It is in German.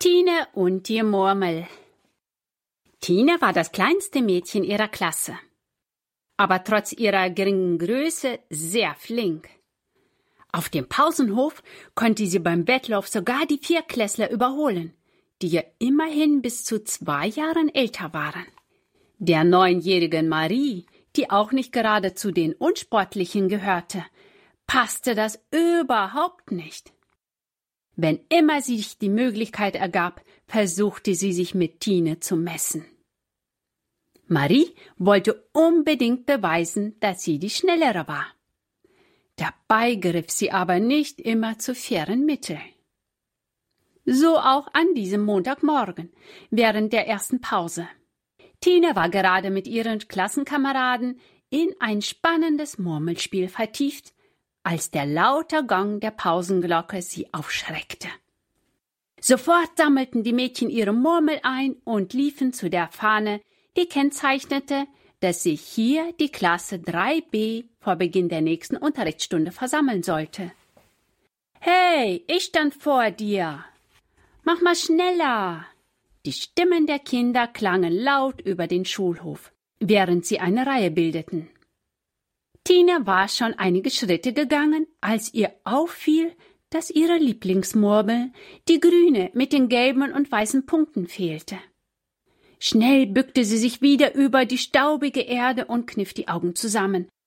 Tine und die Murmel. Tine war das kleinste Mädchen ihrer Klasse, aber trotz ihrer geringen Größe sehr flink. Auf dem Pausenhof konnte sie beim Wettlauf sogar die Viertklässler überholen, die ja immerhin bis zu 2 Jahren älter waren. Der 9-jährigen Marie, die auch nicht gerade zu den Unsportlichen gehörte, passte das überhaupt nicht. Wenn immer sich die Möglichkeit ergab, versuchte sie sich mit Tine zu messen. Marie wollte unbedingt beweisen, dass sie die Schnellere war. Dabei griff sie aber nicht immer zu fairen Mitteln. So auch an diesem Montagmorgen, während der ersten Pause. Tine war gerade mit ihren Klassenkameraden in ein spannendes Murmelspiel vertieft, als der laute Gong der Pausenglocke sie aufschreckte. Sofort sammelten die Mädchen ihre Murmel ein und liefen zu der Fahne, die kennzeichnete, dass sich hier die Klasse 3b vor Beginn der nächsten Unterrichtsstunde versammeln sollte. »Hey, ich stand vor dir! Mach mal schneller!« Die Stimmen der Kinder klangen laut über den Schulhof, während sie eine Reihe bildeten. Tine war schon einige Schritte gegangen, als ihr auffiel, dass ihre Lieblingsmurmel, die grüne mit den gelben und weißen Punkten, fehlte. Schnell bückte sie sich wieder über die staubige Erde und kniff die Augen zusammen,